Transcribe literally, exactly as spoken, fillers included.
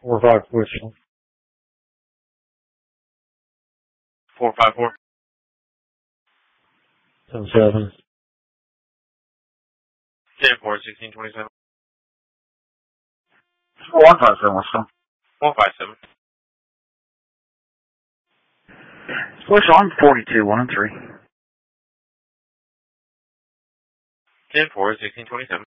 Four five four. Four five four. Ten seven. Ten four sixteen twenty seven. One five seven. What's up? One five seven. Push on forty two one and three. Ten four sixteen twenty seven.